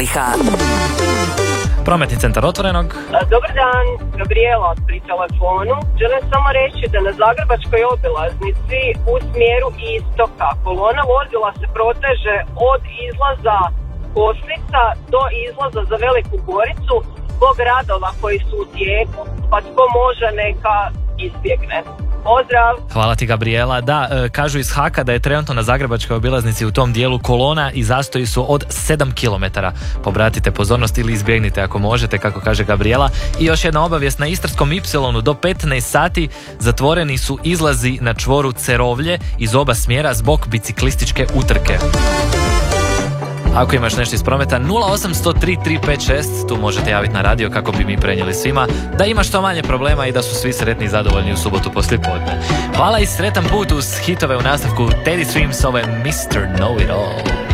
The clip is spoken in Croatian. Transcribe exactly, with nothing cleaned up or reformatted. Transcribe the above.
Prometni centar Otvorenog. Dobar dan, Gabriela pri telefonu. Želim samo reći da na Zagrebačkoj obilaznici u smjeru istoka kolona vozila se proteže od izlaza Kosnica do izlaza za Veliku Goricu zbog radova koji su u tijeku, pa tko može neka izbjegne. Pozdrav! Hvala ti, Gabriela. Da, e, kažu iz Haka da je trenutno na Zagrebačkoj obilaznici u tom dijelu kolona i zastoji su od sedam kilometara. Pobratite pozornost ili izbjegnite ako možete, kako kaže Gabriela. I još jedna obavijest, na Istarskom Ipsilonu do petnaest sati zatvoreni su izlazi na čvoru Cerovlje iz oba smjera zbog biciklističke utrke. Ako imaš nešto iz prometa, nula osam sto tri tri pet šest, tu možete javiti na radio kako bi mi prenijeli svima da ima što manje problema i da su svi sretni i zadovoljni u subotu poslijepodne. Hvala i sretan put uz hitove u nastavku Teddy Swims, ove mister Know It All.